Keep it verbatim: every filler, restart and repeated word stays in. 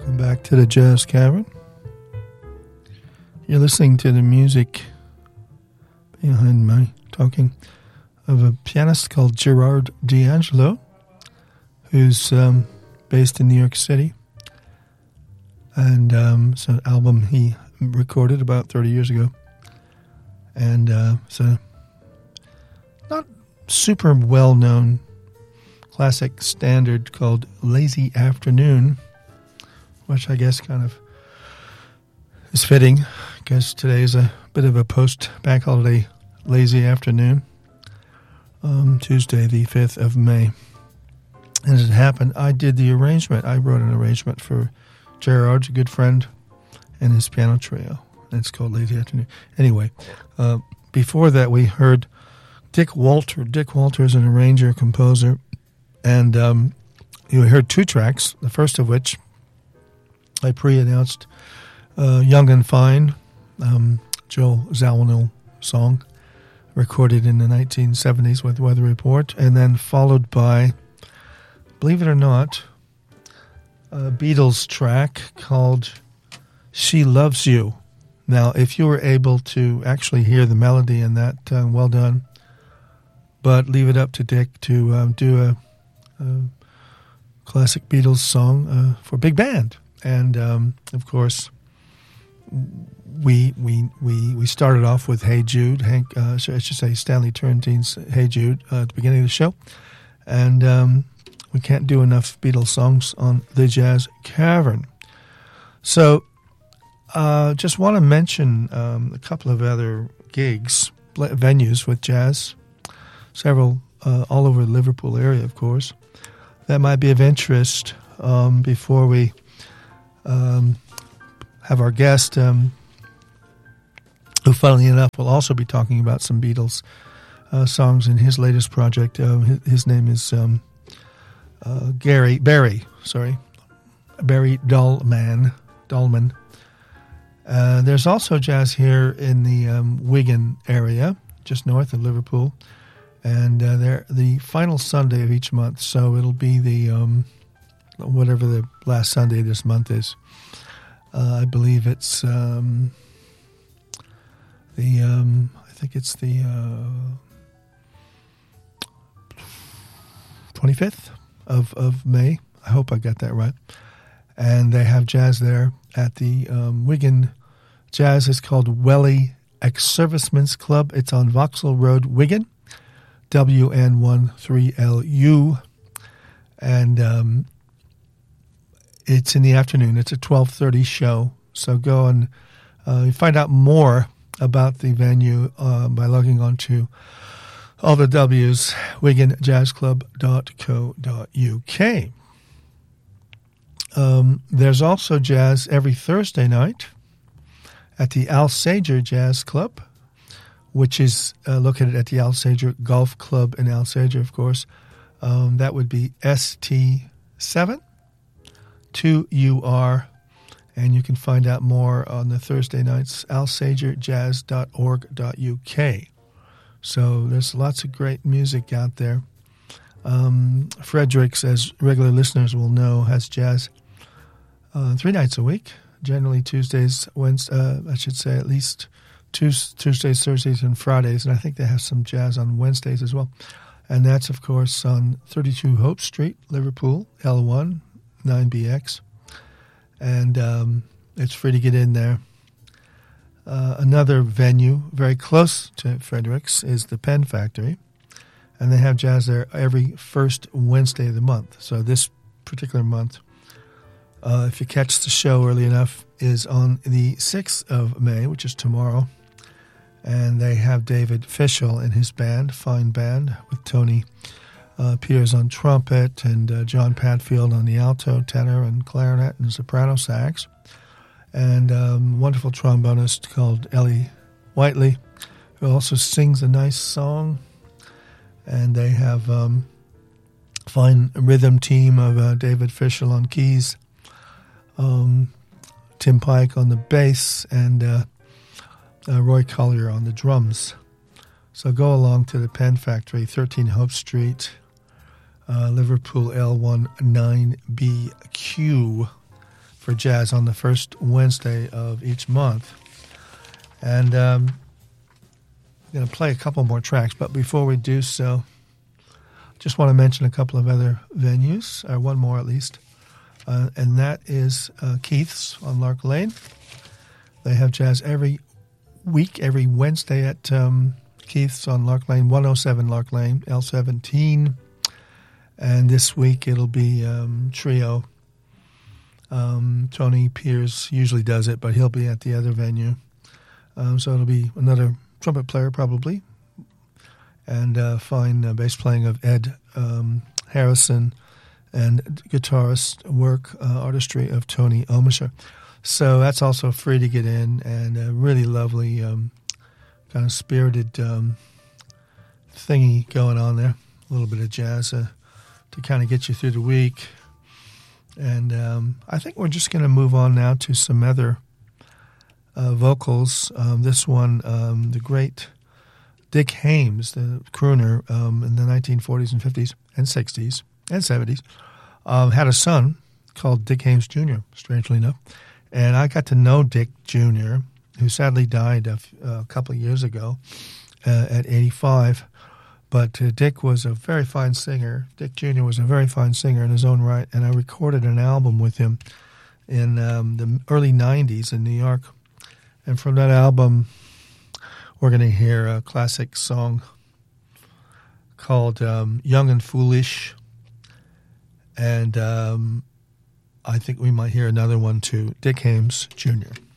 Back to the Jazz Cavern. You're listening to the music behind my talking of a pianist called Gerard D'Angelo, who's um, based in New York City. And um, it's an album he recorded about thirty years ago. And uh, it's a not super well-known classic standard called Lazy Afternoon, which I guess kind of is fitting because today is a bit of a post-bank holiday lazy afternoon, um, Tuesday the fifth of May. And as it happened, I did the arrangement. I wrote an arrangement for Gerard, a good friend, and his piano trio. It's called Lazy Afternoon. Anyway, uh, before that we heard Dick Walter. Dick Walter is an arranger, composer, and um, you heard two tracks, the first of which I pre-announced, uh, Young and Fine, um, Joe Zawinul song, recorded in the nineteen seventies with Weather Report, and then followed by, believe it or not, a Beatles track called She Loves You. Now, if you were able to actually hear the melody in that, uh, well done, but leave it up to Dick to um, do a, a classic Beatles song uh, for big band. And, um, of course, we we we we started off with Hey Jude, Hank, uh, I should say Stanley Turrentine's Hey Jude uh, at the beginning of the show. And um, we can't do enough Beatles songs on the Jazz Cavern. So uh, just want to mention um, a couple of other gigs, venues with jazz, several uh, all over the Liverpool area, of course, that might be of interest um, before we um, have our guest, um, who, funnily enough, will also be talking about some Beatles uh, songs in his latest project. Uh, his, his name is um, uh, Gary Barry, sorry, Barry Dahlman. Dahlman. Uh, there's also jazz here in the um, Wigan area, just north of Liverpool, and uh, they're the final Sunday of each month. So it'll be the um, whatever the last Sunday of this month is. Uh, I believe it's um, the um, I think it's the uh, twenty-fifth of, of May. I hope I got that right. And they have jazz there at the um, Wigan Jazz. Is called Welly Ex-Servicemen's Club. It's on Vauxhall Road, Wigan, W N one three L U. And um, it's in the afternoon. It's a twelve thirty show. So go and uh, find out more about the venue uh, by logging on to all the W's, wigan jazz club dot co dot U K. Um, there's also jazz every Thursday night at the Alsager Jazz Club, which is uh, located at the Alsager Golf Club in Alsager, of course. Um, that would be S T seven two U R, and you can find out more on the Thursday nights, alsager jazz dot org dot U K. So there's lots of great music out there. Um, Fredericks, as regular listeners will know, has jazz uh, three nights a week, generally Tuesdays, Wednesdays, uh, I should say at least Tuesdays, Thursdays, and Fridays, and I think they have some jazz on Wednesdays as well. And that's, of course, on thirty-two Hope Street, Liverpool, L one, nine B X. And um, it's free to get in there. Uh, another venue very close to Fredericks is the Pen Factory, and they have jazz there every first Wednesday of the month. So this particular month, uh, if you catch the show early enough, is on the sixth of May, which is tomorrow, and they have David Fischel and his band, fine band, with Tony uh, Peters on trumpet and uh, John Padfield on the alto, tenor, and clarinet and soprano sax. And a um, wonderful trombonist called Ellie Whiteley, who also sings a nice song. And they have um, a fine rhythm team of uh, David Fischel on keys, um, Tim Pike on the bass, and uh, uh, Roy Collier on the drums. So go along to the Pen Factory, thirteen Hope Street, uh, Liverpool, L one nine B Q. for jazz on the first Wednesday of each month. And um, I'm going to play a couple more tracks, but before we do so, just want to mention a couple of other venues, or one more at least, uh, and that is uh, Keith's on Lark Lane. They have jazz every week, every Wednesday at um, Keith's on Lark Lane, one oh seven Lark Lane, L seventeen. And this week it'll be um, trio. Um, Tony Pierce usually does it, but he'll be at the other venue. Um, so it'll be another trumpet player probably, and uh, fine uh, bass playing of Ed um, Harrison, and guitarist work, uh, artistry of Tony Omisher. So that's also free to get in, and a really lovely um, kind of spirited um, thingy going on there. A little bit of jazz uh, to kind of get you through the week. And um, I think we're just going to move on now to some other uh, vocals. Um, this one, um, the great Dick Haymes, the crooner um, in the nineteen forties and fifties and sixties and seventies, um, had a son called Dick Haymes Junior, strangely enough. And I got to know Dick Junior, who sadly died a, f- a couple of years ago uh, at eighty-five. But uh, Dick was a very fine singer. Dick Junior was a very fine singer in his own right, and I recorded an album with him in um, the early nineties in New York. And from that album, we're going to hear a classic song called um, Young and Foolish. And um, I think we might hear another one too, Dick Haymes Junior